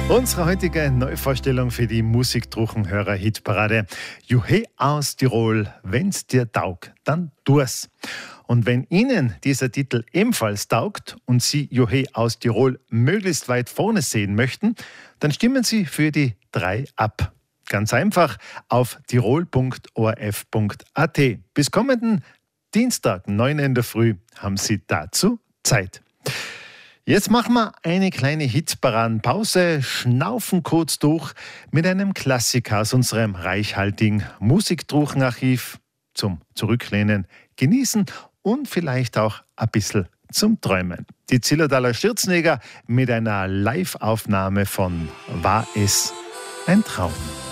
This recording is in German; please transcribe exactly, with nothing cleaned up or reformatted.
Unsere heutige Neuvorstellung für die Musikdruchenhörer-Hitparade. Juhe aus Tirol, wenn's dir taugt, dann tu's. Und wenn Ihnen dieser Titel ebenfalls taugt und Sie Juhe aus Tirol möglichst weit vorne sehen möchten, dann stimmen Sie für die drei ab. Ganz einfach auf tirol punkt o r f punkt a t. Bis kommenden Dienstag, neun in der Früh, haben Sie dazu Zeit. Jetzt machen wir eine kleine Hitparadenpause, schnaufen kurz durch mit einem Klassiker aus unserem reichhaltigen Musikdruchenarchiv zum Zurücklehnen, Genießen und vielleicht auch ein bisschen zum Träumen. Die Zillertaler Schürzenjäger mit einer Live-Aufnahme von War es ein Traum?